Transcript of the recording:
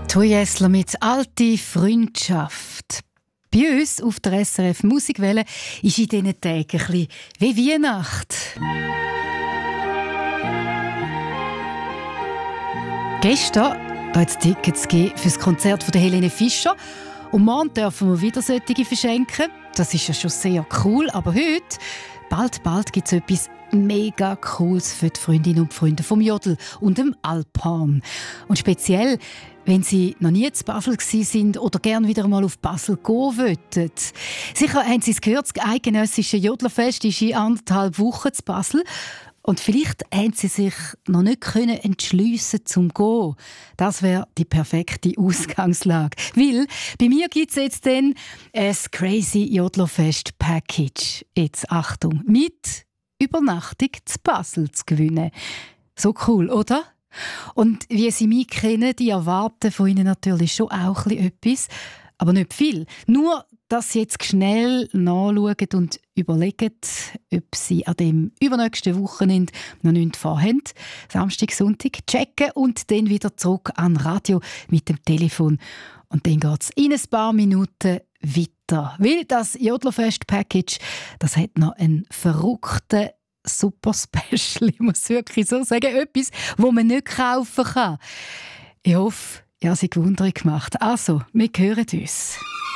Tujessler mit «Alte Freundschaft». Bei uns auf der SRF Musikwelle ist in diesen Tagen ein bisschen wie Weihnacht. Gestern hat es Tickets gegeben für das Konzert von Helene Fischer. Und morgen dürfen wir wieder solche verschenken. Das ist ja schon sehr cool. Aber heute, bald gibt es etwas mega Cooles für die Freundinnen und Freunde vom Jodl und dem Alphorn. Und speziell, wenn Sie noch nie zu Basel waren oder gerne wieder mal auf Basel gehen wollen. Sicher haben Sie es gehört, das eidgenössische Jodlerfest ist in 1,5 Wochen zu Basel. Und vielleicht haben Sie sich noch nicht entschliessen zum Gehen. Das wäre die perfekte Ausgangslage. Weil bei mir gibt es jetzt dann ein Crazy Jodlerfest Package. Jetzt Achtung, mit Übernachtung zu Basel zu gewinnen. So cool, oder? Und wie Sie mich kennen, die erwarten von Ihnen natürlich schon auch etwas, aber nicht viel. Nur, dass Sie jetzt schnell nachschauen und überlegen, ob Sie an dem übernächsten Wochenende noch nichts vorhaben. Samstag, Sonntag checken und dann wieder zurück an Radio mit dem Telefon. Und dann geht es in ein paar Minuten weiter. Weil das Jodlerfest-Package, das hat noch einen verrückten super Special, ich muss wirklich so sagen, etwas, das man nicht kaufen kann. Ich hoffe, ihr habt sich Wunder gemacht. Also, wir hören uns.